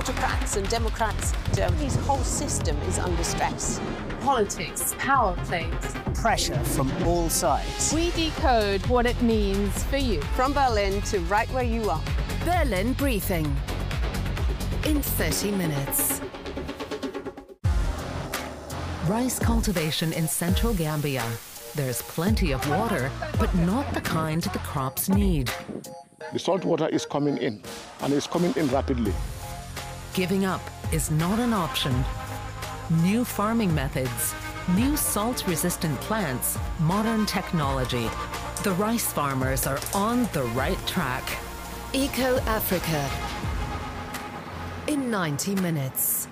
autocrats and democrats. Germany's whole system is under stress. Politics, power plays. Pressure from all sides. We decode what it means for you. From Berlin to right where you are. Berlin Briefing in 30 minutes. Rice cultivation in central Gambia. There's plenty of water, but not the kind the crops need. The salt water is coming in, and it's coming in rapidly. Giving up is not an option. New farming methods, new salt-resistant plants, modern technology. The rice farmers are on the right track. Eco Africa in 90 minutes.